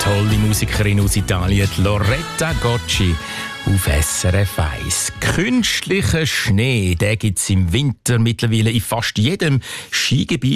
tolle Musikerin aus Italien, Loretta Gocci, auf SRF 1. Künstlicher Schnee, den gibt es im Winter mittlerweile in fast jedem Skigebiet.